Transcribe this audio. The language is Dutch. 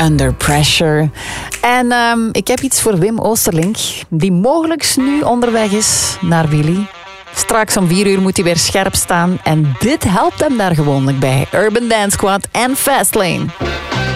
Under Pressure. En ik heb iets voor Wim Oosterlink, die mogelijk nu onderweg is naar Willy. Straks om 4 uur moet hij weer scherp staan. En dit helpt hem daar gewoonlijk bij. Urban Dance Squad en Fastlane.